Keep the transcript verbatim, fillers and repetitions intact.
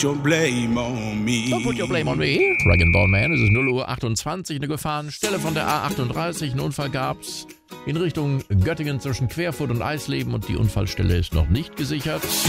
Don't blame on me. Don't put your blame on me. Rag and Bone Man, es ist null Uhr achtundzwanzig, eine Gefahrenstelle von der A achtunddreißig. Ein Unfall gab's in Richtung Göttingen zwischen Querfurt und Eisleben und die Unfallstelle ist noch nicht gesichert.